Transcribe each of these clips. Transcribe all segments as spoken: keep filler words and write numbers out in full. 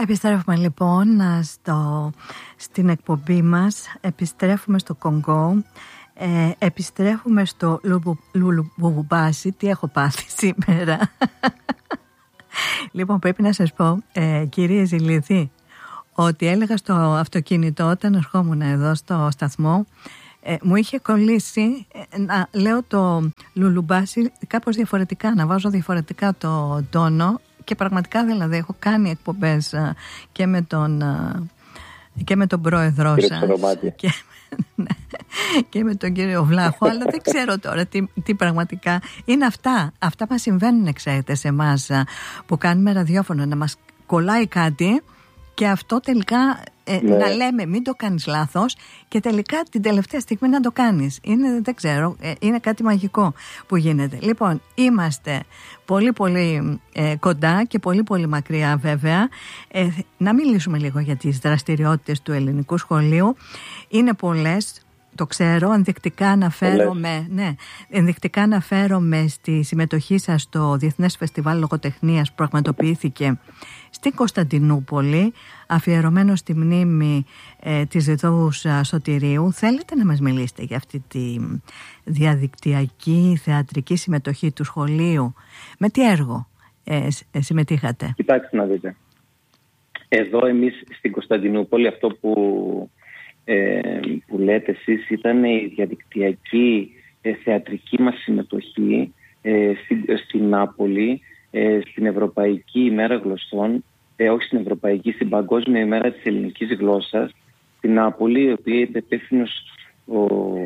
Επιστρέφουμε λοιπόν στο, στην εκπομπή μας. Επιστρέφουμε στο Κονγκό. Ε, επιστρέφουμε στο Λουλουμπάσι. Τι έχω πάθει σήμερα. Λοιπόν, πρέπει να σας πω, ε, κύριε Ζηλίδη, ότι έλεγα στο αυτοκίνητο όταν ερχόμουν εδώ στο σταθμό, ε, μου είχε κολλήσει ε, να λέω το Λουλουμπάσι κάπως διαφορετικά, να βάζω διαφορετικά το τόνο. Και πραγματικά δηλαδή έχω κάνει εκπομπές α, και, με τον, α, και με τον πρόεδρό σας και, ναι, και με τον κύριο Βλάχο, αλλά δεν ξέρω τώρα τι, τι πραγματικά είναι αυτά. Αυτά μας συμβαίνουν, ξέρετε, σε εμάς α, που κάνουμε ραδιόφωνο, να μας κολλάει κάτι και αυτό τελικά ε, ναι. να λέμε μην το κάνεις λάθος και τελικά την τελευταία στιγμή να το κάνεις. Είναι, δεν ξέρω, ε, είναι κάτι μαγικό που γίνεται. Λοιπόν, είμαστε πολύ πολύ ε, κοντά και πολύ πολύ μακριά βέβαια. Ε, να μιλήσουμε λίγο για τις δραστηριότητες του ελληνικού σχολείου. Είναι πολλές. Το ξέρω, ενδεικτικά αναφέρομαι, ναι, ενδεικτικά αναφέρομαι στη συμμετοχή σας στο Διεθνές Φεστιβάλ Λογοτεχνίας που πραγματοποιήθηκε στην Κωνσταντινούπολη, αφιερωμένο στη μνήμη ε, της Διδόους Σωτηρίου. Θέλετε να μας μιλήσετε για αυτή τη διαδικτυακή θεατρική συμμετοχή του σχολείου? Με τι έργο ε, ε, συμμετείχατε? Κοιτάξτε να δείτε. Εδώ εμείς στην Κωνσταντινούπολη αυτό που Ε, που λέτε εσείς ήταν η διαδικτυακή ε, θεατρική μας συμμετοχή ε, στην, στην Νάπολη, ε, στην Ευρωπαϊκή ημέρα γλωσσών, ε, όχι στην Ευρωπαϊκή, στην Παγκόσμια ημέρα της ελληνικής γλώσσας στην Νάπολη, η οποία είναι υπεύθυνος ο,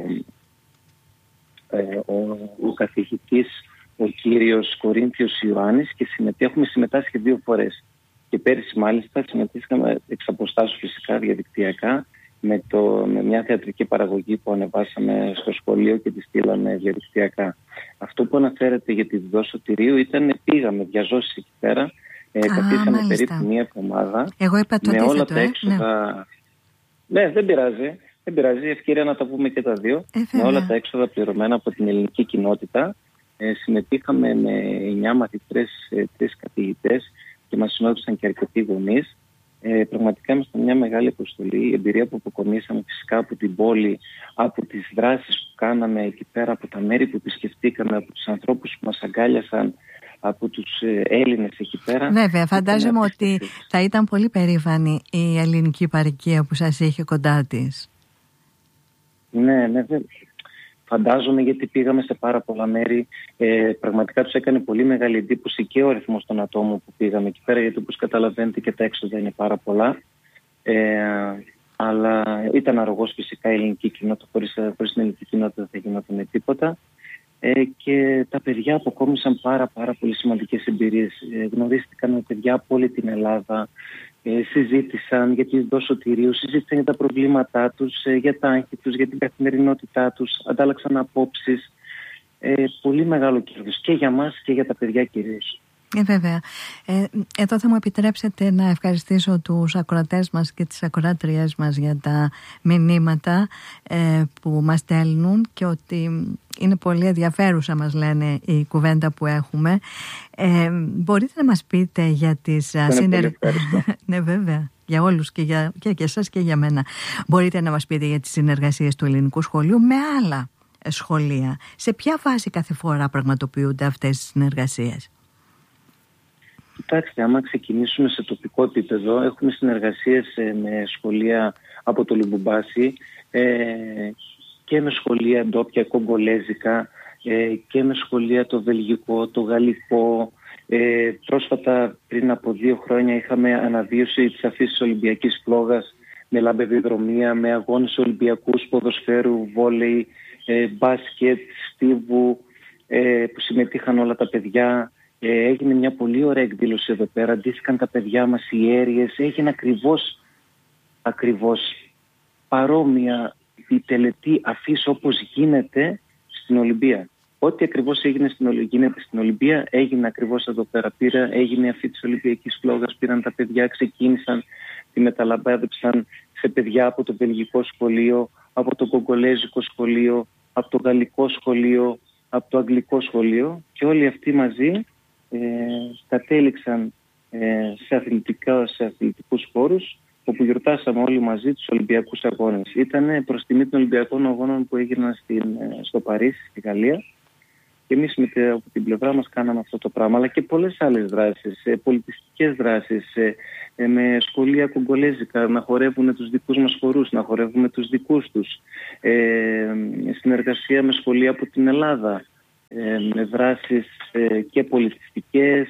ε, ο, ο καθηγητής ο κύριος Κορίνθιος Ιωάννης και συμμετέχουμε συμμετάσχει δύο φορές και πέρυσι μάλιστα συμμετείχαμε εξ αποστάσεως φυσικά διαδικτυακά Με, το, με μια θεατρική παραγωγή που ανεβάσαμε στο σχολείο και τη στείλαμε διαδικτυακά. Αυτό που αναφέρατε για τη Διδό Σωτηρίου ήταν πήγαμε διαζώσεις εκεί πέρα, ε, καθίσαμε περίπου μία εβδομάδα. Εγώ είπα το με αντίθετο, όλα τα έξοδα. Ναι. ναι, δεν πειράζει. Δεν πειράζει, ευκαιρία να τα πούμε και τα δύο. Ε, με όλα τα έξοδα πληρωμένα από την ελληνική κοινότητα. Ε, συμμετείχαμε με εννιά μαθητές, τρεις καθηγητές και μας συνόδευσαν και αρκετοί γονείς. Ε, πραγματικά ήμασταν μια μεγάλη αποστολή. Η εμπειρία που αποκομίσαμε φυσικά από την πόλη, από τις δράσεις που κάναμε εκεί πέρα, από τα μέρη που επισκεφτήκαμε, από τους ανθρώπους που μας αγκάλιασαν, από τους ε, Έλληνες εκεί πέρα. Βέβαια, φαντάζομαι ότι θα ήταν πολύ περήφανη η ελληνική παροικία που σας είχε κοντά της. Ναι, ναι, βέβαια. Φαντάζομαι, γιατί πήγαμε σε πάρα πολλά μέρη. Ε, πραγματικά τους έκανε πολύ μεγάλη εντύπωση και ο αριθμός των ατόμων που πήγαμε εκεί πέρα, γιατί όπως καταλαβαίνετε και τα έξοδα είναι πάρα πολλά. Ε, αλλά ήταν αρρωγός φυσικά η ελληνική κοινότητα, χωρίς, χωρίς την ελληνική κοινότητα δεν θα γινόταν τίποτα. Ε, και τα παιδιά αποκόμισαν πάρα, πάρα πολύ σημαντικές εμπειρίες. Ε, γνωρίστηκαν με παιδιά από όλη την Ελλάδα. Ε, συζήτησαν για τη Διδό Σωτηρίου, συζήτησαν για τα προβλήματά τους, ε, για τα άγχη τους, για την καθημερινότητά τους, αντάλλαξαν απόψεις. Ε, πολύ μεγάλο κέρδος και για μας και για τα παιδιά κυρίως. Ε, βέβαια. Ε, εδώ θα μου επιτρέψετε να ευχαριστήσω τους ακροατές μας και τις ακροάτριές μας για τα μηνύματα ε, που μας στέλνουν και ότι είναι πολύ ενδιαφέρουσα, μας λένε, η κουβέντα που έχουμε. Ε, μπορείτε να μας πείτε για τις συνεργασίες? Ναι, βέβαια. Για όλους και για, και για εσάς και για μένα. Μπορείτε να μας πείτε για τις συνεργασίες του ελληνικού σχολείου με άλλα σχολεία? Σε ποια βάση κάθε φορά πραγματοποιούνται αυτές τις συνεργασίες? Κοιτάξτε, άμα ξεκινήσουμε σε τοπικό επίπεδο, έχουμε συνεργασίες με σχολεία από το Λουμπουμπάσι ε, και με σχολεία ντόπια κογκολέζικα ε, και με σχολεία το βελγικό, το γαλλικό. Ε, πρόσφατα, πριν από δύο χρόνια, είχαμε αναβίωση της αφήσης Ολυμπιακής Φλόγας με λαμπεδιδρομία, με αγώνες Ολυμπιακούς ποδοσφαίρου, βόλεϊ, ε, μπάσκετ, στίβου, ε, που συμμετείχαν όλα τα παιδιά. Ε, έγινε μια πολύ ωραία εκδήλωση εδώ πέρα. Αντίστοιχαν τα παιδιά μας οι αίριες. Έγινε ακριβώς, ακριβώς παρόμοια η τελετή αφής όπως γίνεται στην Ολυμπία. Ό,τι ακριβώς έγινε στην, γίνεται στην Ολυμπία έγινε ακριβώς εδώ πέρα. Πήρα, έγινε αφή της Ολυμπιακής Φλόγας. Πήραν τα παιδιά, ξεκίνησαν, τη μεταλαμπάδεψαν σε παιδιά από το βελγικό σχολείο, από το κογκολέζικο σχολείο, από το γαλλικό σχολείο, από το αγγλικό σχολείο και όλοι αυτοί μαζί Ε, κατέληξαν ε, σε, αθλητικά, σε αθλητικούς χώρους, όπου γιορτάσαμε όλοι μαζί τους Ολυμπιακούς Αγώνες. Ήταν προς τιμή των Ολυμπιακών Αγώνων που έγιναν στην, στο Παρίσι, στη Γαλλία. Και εμείς από την πλευρά μας κάναμε αυτό το πράγμα, αλλά και πολλές άλλες δράσεις, πολιτιστικές δράσεις, με σχολεία κογκολέζικα, να χορεύουν τους δικούς μας χορούς, να χορεύουμε τους δικούς τους, συνεργασία με σχολεία από την Ελλάδα, με δράσεις και πολιτιστικές,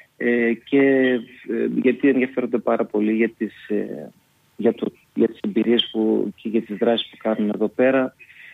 και γιατί ενδιαφέρονται πάρα πολύ για τις, για το, για τις εμπειρίες που, και για τις δράσεις που κάνουν εδώ πέρα.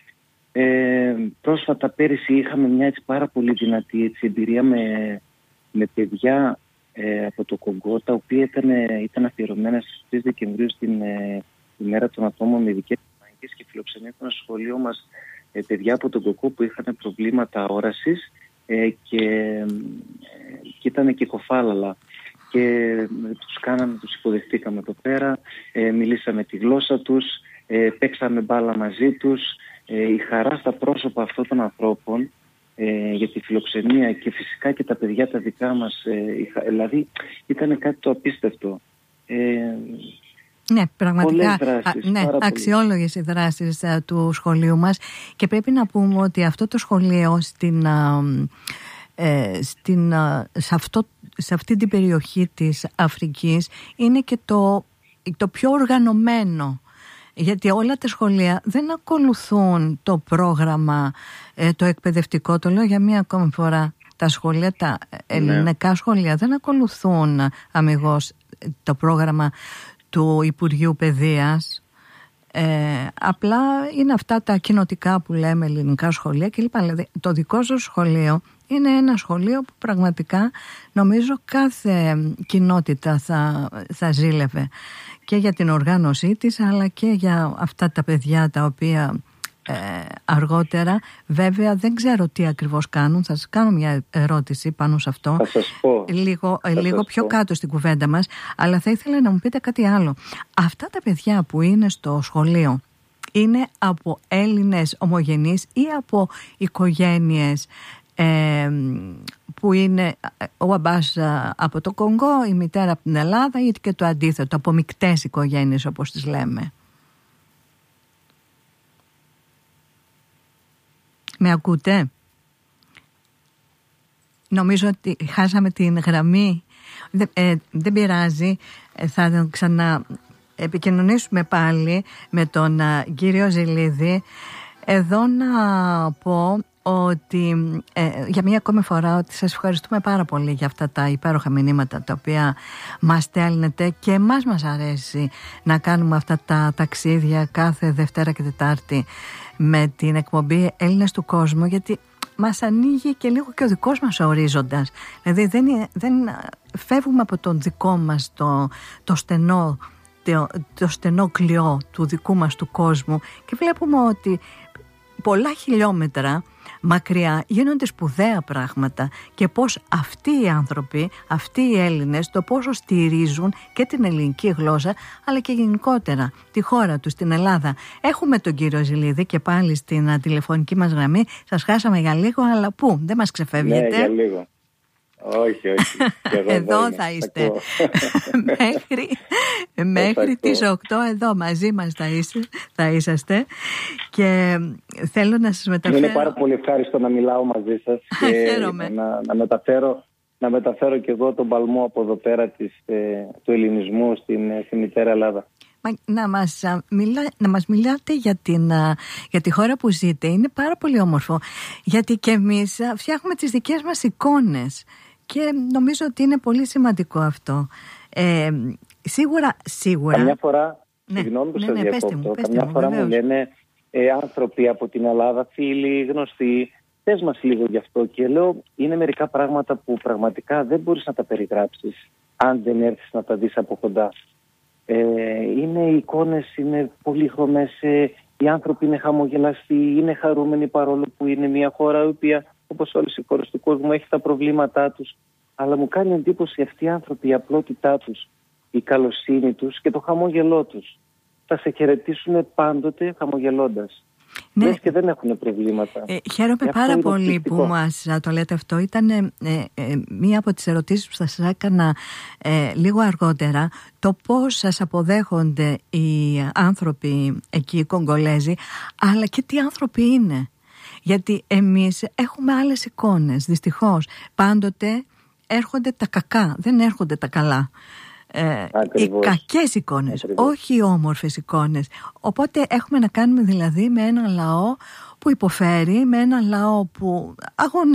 Ε, πρόσφατα πέρυσι είχαμε μια έτσι πάρα πολύ δυνατή έτσι, εμπειρία με, με παιδιά ε, από το Κονγκό, τα οποία ήταν, ήταν αφιερωμένα στις τρεις Δεκεμβρίου στην ε, ημέρα των ατόμων με ειδικές ανάγκες, και φιλοξενήθηκαν στο σχολείο μας ε, παιδιά από τον Κονγκό που είχαν προβλήματα όρασης ε, και, ε, και ήταν και κοφάλαλα. Και ε, τους κάναμε, τους υποδεχτήκαμε εδώ πέρα, ε, μιλήσαμε τη γλώσσα τους, ε, παίξαμε μπάλα μαζί τους. Ε, η χαρά στα πρόσωπα αυτών των ανθρώπων ε, για τη φιλοξενία, και φυσικά και τα παιδιά τα δικά μας, ε, δηλαδή ήταν κάτι το απίστευτο. Ε, ναι, πραγματικά δράσεις, α, ναι, αξιόλογες οι δράσεις α, του σχολείου μας, και πρέπει να πούμε ότι αυτό το σχολείο στην, α, ε, στην, α, σε, αυτό, σε αυτή την περιοχή της Αφρικής είναι και το, το πιο οργανωμένο. Γιατί όλα τα σχολεία δεν ακολουθούν το πρόγραμμα ε, το εκπαιδευτικό. Το λέω για μία ακόμη φορά. Τα σχολεία, τα ελληνικά ναι. σχολεία δεν ακολουθούν αμιγώς το πρόγραμμα του Υπουργείου Παιδείας. Ε, απλά είναι αυτά τα κοινοτικά που λέμε ελληνικά σχολεία κλπ. Δηλαδή, το δικό σου σχολείο είναι ένα σχολείο που πραγματικά νομίζω κάθε κοινότητα θα, θα ζήλευε, και για την οργάνωσή της, αλλά και για αυτά τα παιδιά τα οποία ε, αργότερα, βέβαια δεν ξέρω τι ακριβώς κάνουν. Θα σας κάνω μια ερώτηση πάνω σε αυτό. Θα σας πω. Λίγο, θα λίγο σας πιο πω. κάτω στην κουβέντα μας. Αλλά θα ήθελα να μου πείτε κάτι άλλο. Αυτά τα παιδιά που είναι στο σχολείο είναι από Έλληνες ομογενείς ή από οικογένειες ε, που είναι ο μπαμπάς από το Κονγκό, η μητέρα από την Ελλάδα, ή και το αντίθετο, από μικτές οικογένειες όπως τις λέμε? Με ακούτε? Νομίζω ότι χάσαμε την γραμμή. Δεν, ε, δεν πειράζει, θα ξανα επικοινωνήσουμε πάλι με τον α, κύριο Ζηλίδη. Εδώ να πω ότι ε, για μία ακόμη φορά ότι σας ευχαριστούμε πάρα πολύ για αυτά τα υπέροχα μηνύματα τα οποία μας στέλνετε, και εμάς μας αρέσει να κάνουμε αυτά τα ταξίδια κάθε Δευτέρα και Τετάρτη με την εκπομπή Έλληνες του Κόσμου, γιατί μας ανοίγει και λίγο και ο δικός μας ορίζοντας. Δηλαδή δεν, δεν φεύγουμε από τον δικό μας το, το στενό το, το στενό κλειό του δικού μας του κόσμου, και βλέπουμε ότι πολλά χιλιόμετρα μακριά γίνονται σπουδαία πράγματα, και πώς αυτοί οι άνθρωποι, αυτοί οι Έλληνες, το πόσο στηρίζουν και την ελληνική γλώσσα, αλλά και γενικότερα τη χώρα τους, την Ελλάδα. Έχουμε τον κύριο Ζηλίδη και πάλι στην τηλεφωνική μας γραμμή. Σας χάσαμε για λίγο, αλλά πού, δεν μας ξεφεύγετε? Ναι, για λίγο. Όχι, όχι. Εδώ θα είστε. μέχρι μέχρι τις οκτώ εδώ μαζί μας θα, είστε, θα είσαστε, και θέλω να σας μεταφέρω. Είναι πάρα πολύ ευχάριστο να μιλάω μαζί σας και να, να, μεταφέρω, να μεταφέρω και εγώ τον παλμό από εδώ πέρα της, ε, του ελληνισμού στην, στην μητέρα Ελλάδα. Να μας, μιλά, να μας μιλάτε για, την, για τη χώρα που ζείτε. Είναι πάρα πολύ όμορφο, γιατί και εμείς φτιάχνουμε τις δικές μας εικόνες, και νομίζω ότι είναι πολύ σημαντικό αυτό. Ε, σίγουρα, σίγουρα. Καμιά φορά, ναι, συγγνώμη που ναι, σας ναι, διακόπτω, μου, καμιά μου, φορά βεβαίως. μου λένε ε, άνθρωποι από την Ελλάδα, φίλοι, γνωστοί, πες μας λίγο γι' αυτό. Και λέω, είναι μερικά πράγματα που πραγματικά δεν μπορείς να τα περιγράψεις αν δεν έρθεις να τα δεις από κοντά. Ε, είναι οι εικόνες, είναι πολύχρωμες, ε, οι άνθρωποι είναι χαμογελαστοί, είναι χαρούμενοι, παρόλο που είναι μια χώρα η οποία, όπως όλες οι χώρες του κόσμου, έχει τα προβλήματά τους. Αλλά μου κάνει εντύπωση αυτοί οι άνθρωποι, η απλότητά τους, η καλοσύνη τους και το χαμόγελό τους. Θα σε χαιρετήσουν πάντοτε χαμογελώντας. Ναι. Λες και δεν έχουν προβλήματα. Ε, χαίρομαι πάρα πολύ που μας το λέτε αυτό. Ήταν ε, ε, μία από τις ερωτήσεις που σας έκανα ε, λίγο αργότερα. Το πώς σας αποδέχονται οι άνθρωποι εκεί, οι Κογκολέζοι, αλλά και τι άνθρωποι είναι. Γιατί εμείς έχουμε άλλες εικόνες, δυστυχώς. Πάντοτε έρχονται τα κακά, δεν έρχονται τα καλά. Ε, οι κακές εικόνες, Ακριβώς. όχι οι όμορφες εικόνες. Οπότε έχουμε να κάνουμε δηλαδή με ένα λαό που υποφέρει, με ένα λαό που αγωνίζεται